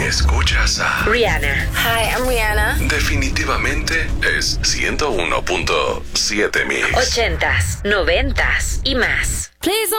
Escuchas a Rihanna. Hi, I'm Rihanna. Definitivamente es 101.7 Mix. 80s, 90s y más. Please